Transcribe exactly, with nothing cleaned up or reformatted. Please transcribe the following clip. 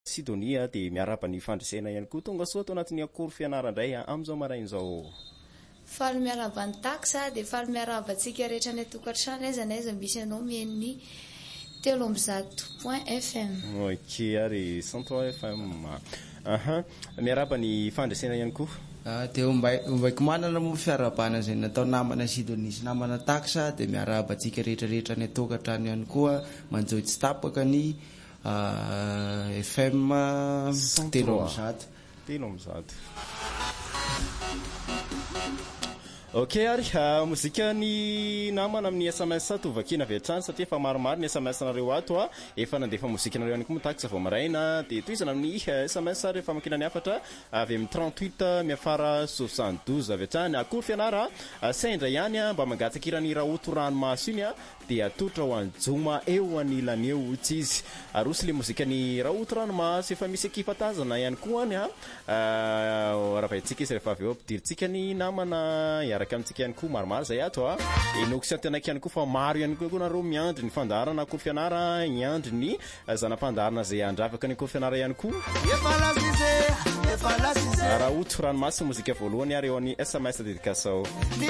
Sidonia dia miaraba ny fandresena ihany koa tonga soa tao anatin'ny akory fianarandray amin'izao marain'izao. Faly miaraba ny taksa dia faly miaraba antsika rehetra ny tokantrano aiza na aiza misy anao mien'ny telo amby zato point F M. Ok, ary cent trois F M. Aha, miaraba ny fandresena ihany koa. Dia ombaiko manana moa fiarabana izay natao namana Sidonia sy namana taksa dia miaraba antsika rehetrarehetra ny tokantrano ihany koa manjoy tsy tapaka ny F M telo amby zato. Telo amby zato. Ok, ary mozika ny namana amin'ny S M S tovakina avy hatrany satria efa maromaro ny S M S nareo ato a efa nandefa mozika nareo ihany koa mitakisa vao maraina dia toizana amin'ny S M S rehefa mankina afatra avy amin'ny trente-huit miafara soixante-douze avy hatrany akory fianara sendra ihany a mba mangatsakirany rahoto ranomaso iny a dia atotra ho anjoma eo anilany eo tsy izy arosy le mozika ny rahoto ranomaso efa misy ekifatazana ihany koa any a aravaitsika izy rehefa avy eo ampidiritsika ny namana araka amintsika ihany koa maromaro zay ato a enoko sy antenaiky ihany koa fa maro ihany koa nareo miandry ny fandaharana akory fianara miandry ny zanam-pandaharana zay andravaka ny akory fianara ihany koa rahoto ranomaso mozika voalohany ary eo any S M S dédicace ao.